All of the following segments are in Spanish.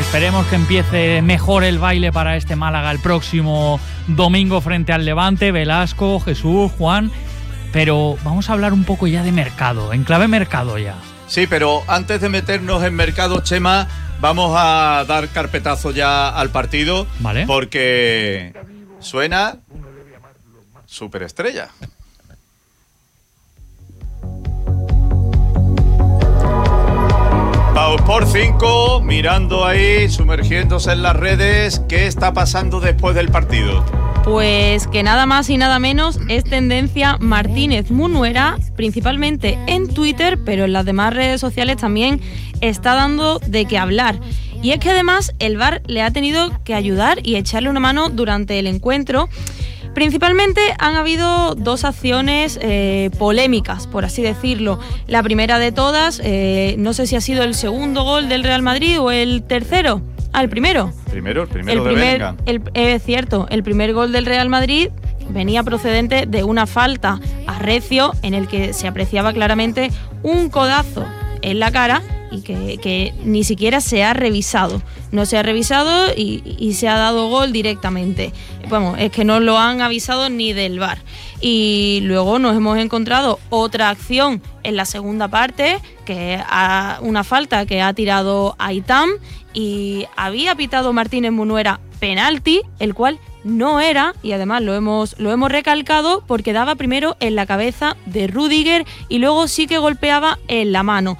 esperemos que empiece mejor el baile para este Málaga el próximo domingo frente al Levante. Velasco, Jesús, Juan, pero vamos a hablar un poco ya de mercado, en clave mercado ya. Sí, pero antes de meternos en mercado, Chema, vamos a dar carpetazo ya al partido, ¿vale? Porque suena Superestrella. Pau por 5, mirando ahí, sumergiéndose en las redes. ¿Qué está pasando después del partido? Pues que nada más y nada menos es tendencia Martínez Munuera, principalmente en Twitter, pero en las demás redes sociales también está dando de qué hablar. Y es que además el VAR le ha tenido que ayudar y echarle una mano durante el encuentro. Principalmente han habido dos acciones polémicas, por así decirlo. La primera de todas, no sé si ha sido el segundo gol del Real Madrid o el tercero. El primero. El primero de Bellingham. Es cierto, el primer gol del Real Madrid venía procedente de una falta a Recio en el que se apreciaba claramente un codazo en la cara y que ni siquiera se ha revisado. No se ha revisado y se ha dado gol directamente. Vamos, es que no lo han avisado ni del VAR. Y luego nos hemos encontrado otra acción en la segunda parte, que una falta que ha tirado Aitam y había pitado Martínez Munuera penalti, el cual no era, y además lo hemos recalcado porque daba primero en la cabeza de Rüdiger y luego sí que golpeaba en la mano.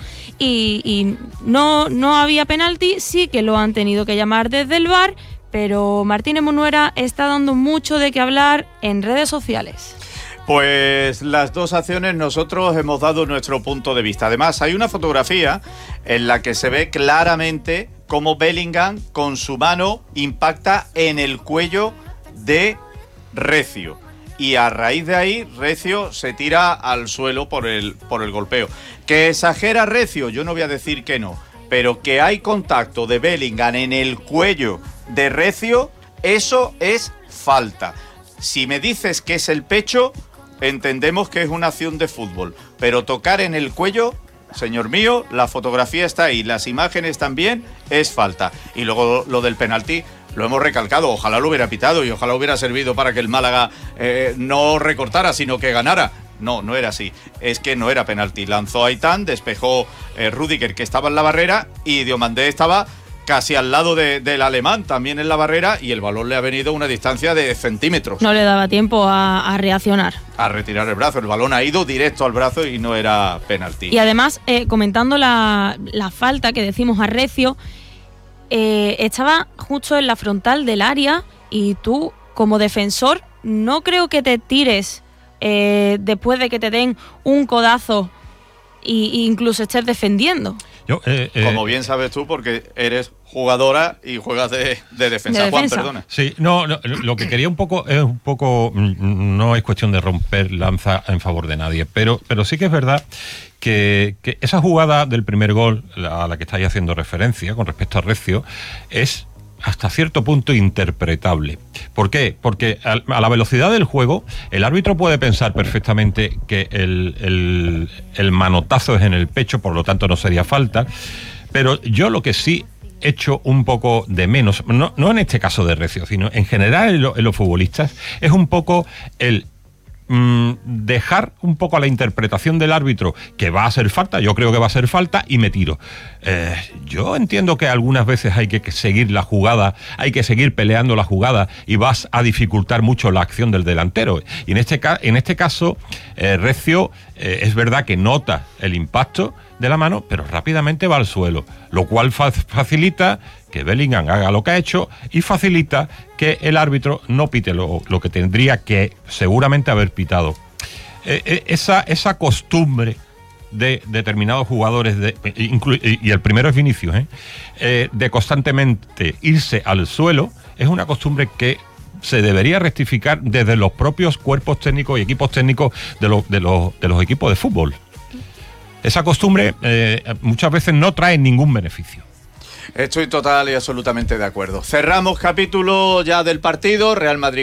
Y no había penalti, sí que lo han tenido que llamar desde el VAR, pero Martínez Munuera está dando mucho de qué hablar en redes sociales. Pues las dos acciones nosotros hemos dado nuestro punto de vista. Además, hay una fotografía en la que se ve claramente cómo Bellingham con su mano impacta en el cuello de Recio. Y a raíz de ahí, Recio se tira al suelo por el golpeo. ¿Que exagera Recio? Yo no voy a decir que no. Pero que hay contacto de Bellingham en el cuello de Recio, eso es falta. Si me dices que es el pecho, entendemos que es una acción de fútbol. Pero tocar en el cuello, señor mío, la fotografía está ahí, las imágenes también, es falta. Y luego lo del penalti, lo hemos recalcado, ojalá lo hubiera pitado y ojalá hubiera servido para que el Málaga no recortara, sino que ganara. No era así, es que no era penalti. Lanzó Aitán, despejó Rüdiger, que estaba en la barrera, y Diomandé estaba casi al lado del alemán, también en la barrera, y el balón le ha venido a una distancia de centímetros. No le daba tiempo a reaccionar. A retirar el brazo, el balón ha ido directo al brazo y no era penalti. Y además, comentando la falta que decimos a Recio, estaba justo en la frontal del área y tú, como defensor, no creo que te tires después de que te den un codazo e incluso estés defendiendo. Como bien sabes tú, porque eres jugadora y juegas de defensa. Juan, perdona. Sí, no, lo que quería un poco, no es cuestión de romper lanza en favor de nadie, pero sí que es verdad que esa jugada del primer gol a la que estáis haciendo referencia con respecto a Recio es hasta cierto punto interpretable. ¿Por qué? Porque a la velocidad del juego el árbitro puede pensar perfectamente que el manotazo es en el pecho, por lo tanto no sería falta, pero yo lo que sí echo un poco de menos, no en este caso de Recio, sino en general en los futbolistas, es un poco el dejar un poco a la interpretación del árbitro que va a ser falta, yo creo que va a ser falta y me tiro. Yo entiendo que algunas veces hay que seguir la jugada, hay que seguir peleando la jugada y vas a dificultar mucho la acción del delantero. Y en este caso, Recio es verdad que nota el impacto de la mano, pero rápidamente va al suelo, lo cual facilita que Bellingham haga lo que ha hecho y facilita que el árbitro no pite lo que tendría que seguramente haber pitado. Esa costumbre de determinados jugadores, y el primero es Vinicius, de constantemente irse al suelo, es una costumbre que se debería rectificar desde los propios cuerpos técnicos y equipos técnicos de los equipos de fútbol. Esa costumbre muchas veces no trae ningún beneficio. Estoy total y absolutamente de acuerdo. Cerramos capítulo ya del partido. Real Madrid